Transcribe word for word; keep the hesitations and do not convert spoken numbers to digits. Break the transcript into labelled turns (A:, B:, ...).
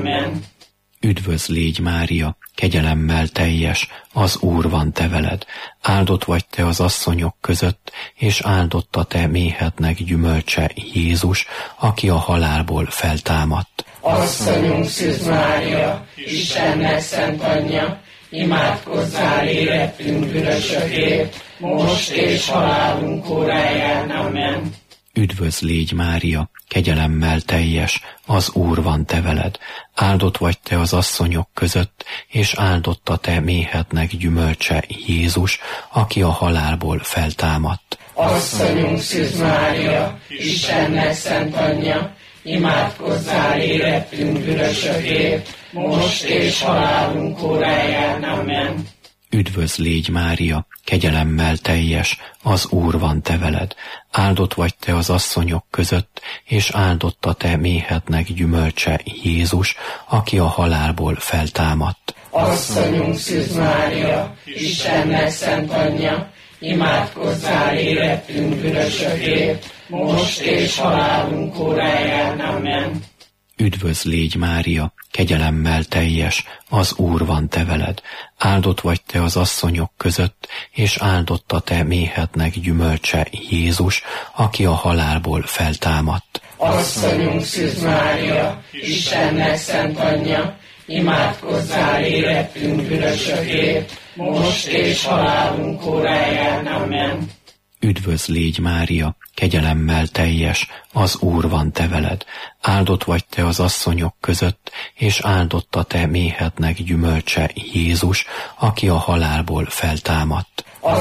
A: Amen.
B: Üdvözl légy, Mária, kegyelemmel teljes, az Úr van te veled. Áldott vagy te az asszonyok között, és áldott a te méhednek gyümölcse, Jézus, aki a halálból feltámadt.
A: Asszonyunk Szűz Mária, Istennek szent anyja, imádkozzál érettünk bűnösökért, most és halálunk óráján. Amen.
B: Üdvözl légy, Mária, kegyelemmel teljes, az Úr van te veled. Áldott vagy te az asszonyok között, és áldott a te méhednek gyümölcse, Jézus, aki a halálból feltámadt.
A: Asszonyunk Szűz Mária, Istennek szent anyja, imádkozzál érettünk bűnösökért, most és halálunk óráján. Amen.
B: Üdvözl légy, Mária, kegyelemmel teljes, az Úr van te veled. Áldott vagy te az asszonyok között, és áldott a te méhednek gyümölcse, Jézus, aki a halálból feltámadt.
A: Asszonyunk Szűz Mária, Istennek szent anyja, imádkozzál érettünk bűnösökért, most és halálunk óráján. Amen.
B: Üdvözl légy, Mária, kegyelemmel teljes, az Úr van te veled. Áldott vagy te az asszonyok között, és áldott a te méhednek gyümölcse, Jézus, aki a halálból feltámadt.
A: Asszonyunk Szűz Mária, Istennek szent anyja, imádkozzál érettünk bűnösökért, most és halálunk óráján. Amen.
B: Üdvözl légy, Mária, kegyelemmel teljes, az Úr van te veled. Áldott vagy te az asszonyok között, és áldott a te méhednek gyümölcse, Jézus, aki a halálból feltámadt.